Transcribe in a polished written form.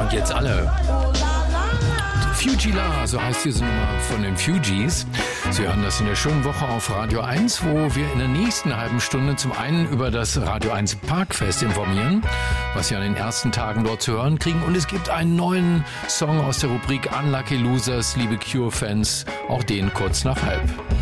Und jetzt alle. Fugila, so heißt diese Nummer von den Fugees. Sie hören das in der schönen Woche auf Radio 1, wo wir in der nächsten halben Stunde zum einen über das Radio 1 Parkfest informieren, was Sie an den ersten Tagen dort zu hören kriegen. Und es gibt einen neuen Song aus der Rubrik Unlucky Losers, liebe Cure-Fans, auch den kurz nach halb.